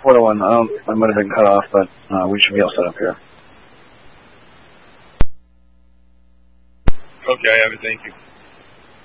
401. I might have been cut off, but we should be all set up here. Okay, I have it. Thank you.